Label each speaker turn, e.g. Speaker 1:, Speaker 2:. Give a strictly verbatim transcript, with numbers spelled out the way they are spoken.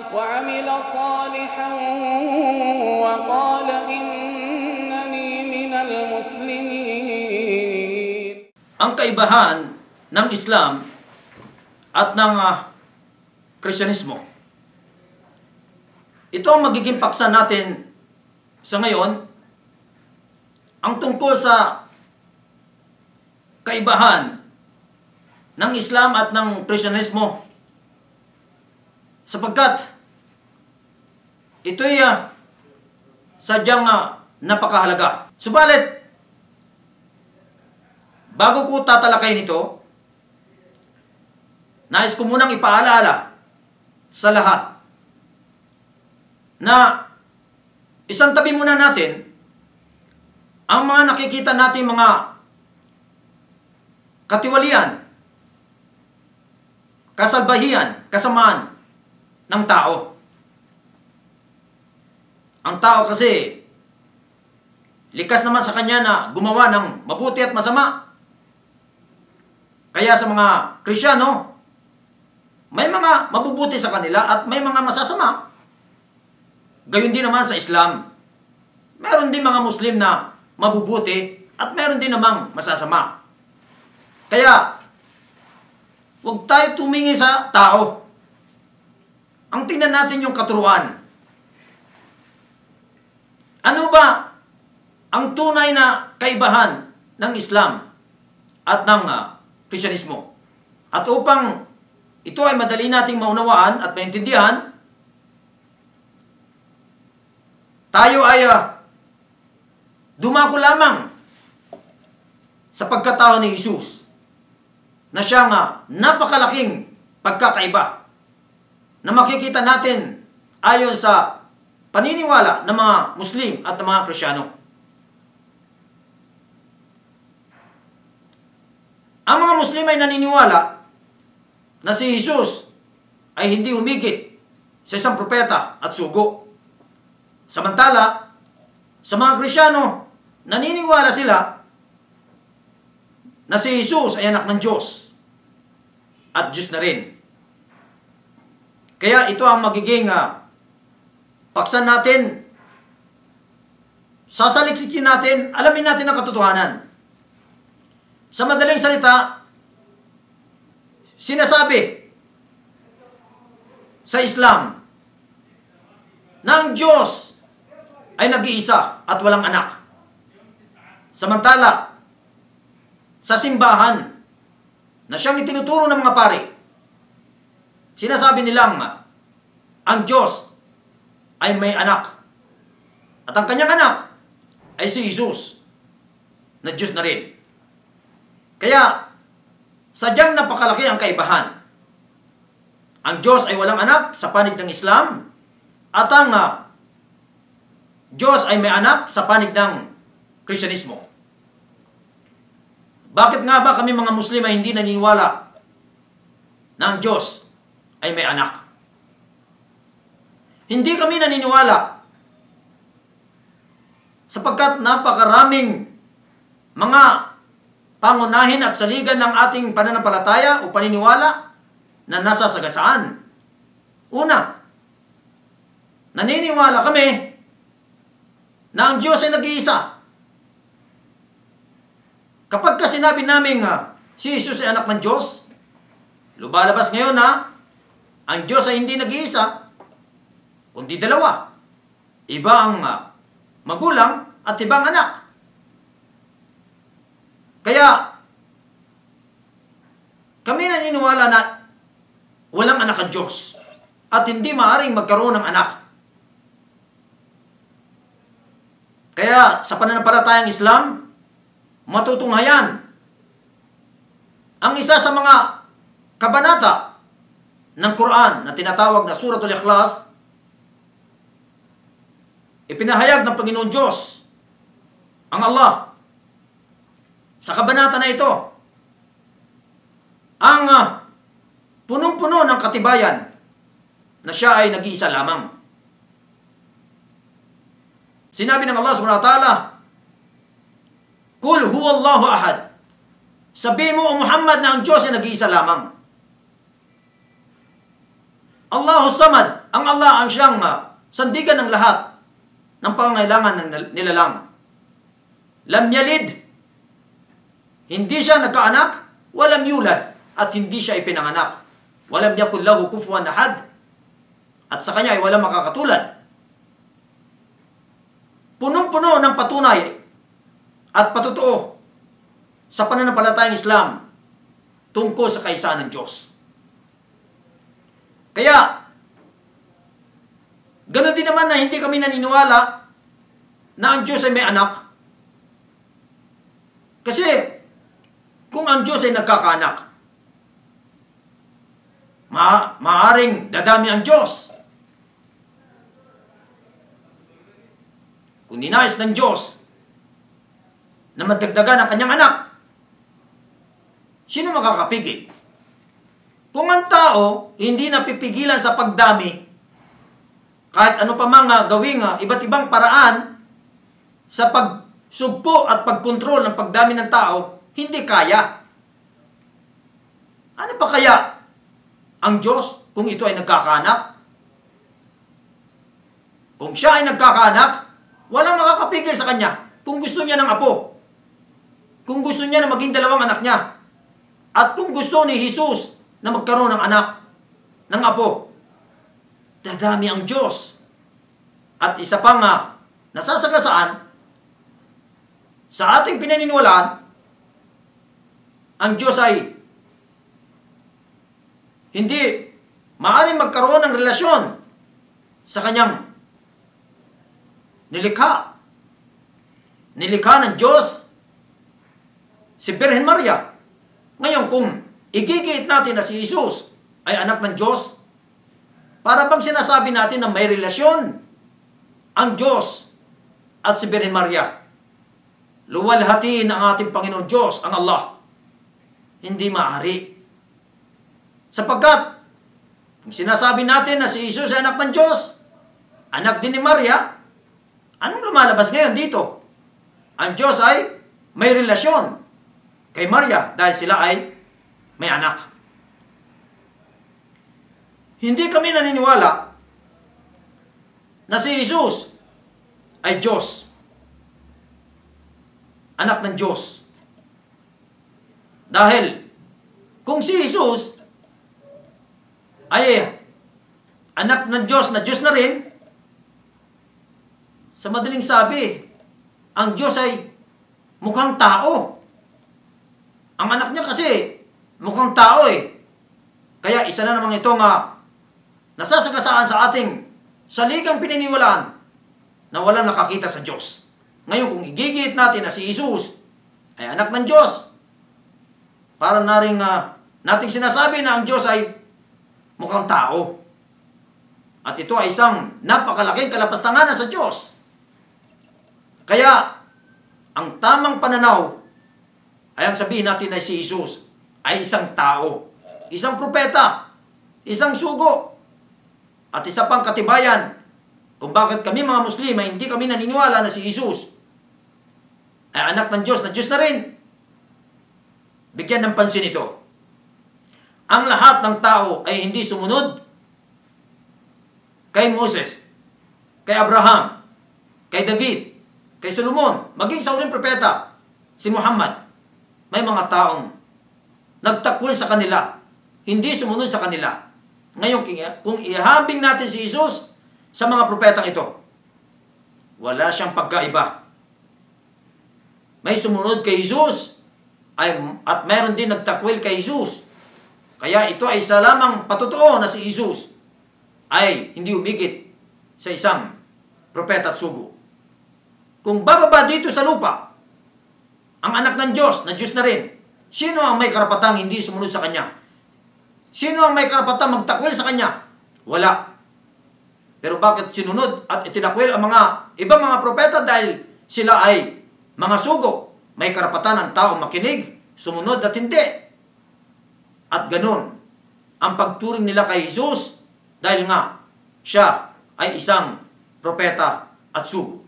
Speaker 1: وعمل صالحا وقال إنني من المسلمين.
Speaker 2: Ang kaibahan ng Islam at ng uh, Kristyanismo. Ito ang magiging paksa natin sa ngayon, ang tungkol sa kaibahan ng Islam at ng Kristyanismo. Sapagkat ito'y uh, sadyang uh, napakahalaga. Subalit, bago ko tatalakayin ito, nais ko munang ipaalala sa lahat na isang tabi muna natin ang mga nakikita natin mga katiwalian, kasalbahian, kasamaan ng tao. Ang tao kasi likas naman sa kanya na gumawa ng mabuti at masama. Kaya sa mga Kristiyano, may mga mabubuti sa kanila at may mga masasama. Gayon din naman sa Islam. Meron din mga Muslim na mabubuti at meron din namang masasama. Kaya, huwag tayo tumingin sa tao. Ang tingnan natin yung katuruan. Ano ba ang tunay na kaibahan ng Islam at ng uh, Kristyanismo? At upang ito ay madali nating maunawaan at maintindihan, tayo ay uh, dumako lamang sa pagkatao ni Jesus na siyang uh, napakalaking pagkakaiba na makikita natin ayon sa paniniwala ng mga Muslim at ng mga Kristiyano. Ang mga Muslim ay naniniwala na si Jesus ay hindi humigit sa isang propeta at sugo. Samantala, sa mga Kristiyano, naniniwala sila na si Jesus ay anak ng Diyos at Diyos na rin. Kaya ito ang magiging uh, paksan natin, sasaliksikin natin, alamin natin ang katotohanan. Sa madaling salita, sinasabi sa Islam na ang Diyos ay nag-iisa at walang anak. Samantala, sa simbahan na siyang itinuturo ng mga pari, sinasabi nilang ang Diyos ay may anak. At ang kanyang anak ay si Jesus na Diyos na rin. Kaya, sadyang napakalaki ang kaibahan. Ang Diyos ay walang anak sa panig ng Islam at ang uh, Diyos ay may anak sa panig ng Kristyanismo. Bakit nga ba kami mga Muslim ay hindi naniniwala na ang Diyos ay may anak? Hindi kami naniniwala sapagkat napakaraming mga pangunahin at saligan ng ating pananampalataya o paniniwala na nasa sagasaan. Una, naniniwala kami na ang Diyos ay nag-iisa. Kapag ka sinabi namin uh, si Jesus ay anak ng Diyos, lumalabas ngayon na ang Diyos ay hindi nag-iisa, kundi dalawa. Iba ang uh, magulang at ibang anak. Kaya, kami naniniwala na walang anak ang Diyos at hindi maaaring magkaroon ng anak. Kaya, sa pananampalatayang Islam, matutunghayan ang isa sa mga kabanata ng Quran na tinatawag na Suratul Ikhlas. Ipinahayag ng Panginoon Diyos ang Allah sa kabanata na ito ang uh, punong-puno ng katibayan na siya ay nag-iisa lamang. Sinabi ng Allah subhanahu wa ta'ala, Kul huwallahu ahad. Sabihin mo, O Muhammad, na ang Diyos ay nag-iisa lamang. Allahu samad, Ang Allah ang siyang uh, sandigan ng lahat ng pangangailangan ng nilalang. Lam yalid, hindi siya nagkaanak, walam yulad, at hindi siya ipinanganak. Walam yakul lahu kufuwan ahad, at sa kanya ay walang makakatulad. Punong-puno ng patunay at patotoo sa pananampalatayang Islam tungkol sa kaisahan ng Diyos. Kaya, ganoon din naman na hindi kami naniniwala na ang Diyos ay may anak. Kasi, kung ang Diyos ay nagkakaanak, ma maaring dadami ang Diyos. Kung ninais ng Diyos na madagdagan ang kanyang anak, sino makakapigil? Kung ang tao hindi napipigilan sa pagdami, kahit ano pa mga gawing iba't ibang paraan sa pagsugpo at pagkontrol ng pagdami ng tao, hindi kaya. Ano pa kaya ang Diyos kung ito ay nagkakaanak? Kung siya ay nagkakaanak, walang makakapigil sa kanya kung gusto niya ng apo. Kung gusto niya na maging dalawang anak niya. At kung gusto ni Jesus na magkaroon ng anak, ng apo, dadami ang Diyos. At isa pang uh, nasasagasaan, sa ating pinaniniwalaan, ang Diyos ay hindi maaaring magkaroon ng relasyon sa kanyang nilikha. Nilikha ng Diyos si Birhen Maria. Ngayon, kung igigit natin na si Jesus ay anak ng Diyos, para bang sinasabi natin na may relasyon ang Diyos at si Birhen Maria? Luwalhati ng ating Panginoon Diyos, ang Allah. Hindi maaari. Sapagkat, kung sinasabi natin na si Jesus ay anak ng Diyos, anak din ni Maria, anong lumalabas ngayon dito? Ang Diyos ay may relasyon kay Maria dahil sila ay may anak. Hindi kami naniniwala na si Jesus ay Diyos. Anak ng Diyos. Dahil kung si Jesus ay anak ng Diyos na Diyos na rin, sa madaling sabi, ang Diyos ay mukhang tao. Ang anak niya kasi mukhang tao eh. Kaya isa na namang itong uh, nasasagasaan sa ating saligang pininiwalaan na walang nakakita sa Diyos. Ngayon, kung igigit natin na si Jesus ay anak ng Diyos, para na rin uh, nating sinasabi na ang Diyos ay mukhang tao. At ito ay isang napakalaking kalapastanganan sa Diyos. Kaya, ang tamang pananaw ay ang sabihin natin na si Jesus ay isang tao, isang propeta, isang sugo, at isa pang katibayan kung bakit kami mga Muslim ay hindi kami naniniwala na si Jesus ay anak ng Diyos na Diyos na rin. Bigyan ng pansin ito. Ang lahat ng tao ay hindi sumunod kay Moses, kay Abraham, kay David, kay Solomon, maging sa uling propeta, si Muhammad. May mga taong nagtakwil sa kanila, hindi sumunod sa kanila. Ngayon, kung ihambing natin si Jesus sa mga propetang ito, wala siyang pagkaiba. May sumunod kay Jesus ay, at mayroon din nagtakwil kay Jesus. Kaya ito ay isa lamang patotoo na si Jesus ay hindi umigit sa isang propeta at sugo. Kung bababa dito sa lupa, ang anak ng Diyos, na Diyos na rin, sino ang may karapatang hindi sumunod sa Kanya? Sino ang may karapatang magtakwil sa Kanya? Wala. Pero bakit sinunod at itinakwil ang mga ibang mga propeta? Dahil sila ay mga sugo. May karapatan ang tao makinig, sumunod at hindi. At ganun, ang pagturing nila kay Jesus, dahil nga, siya ay isang propeta at sugo.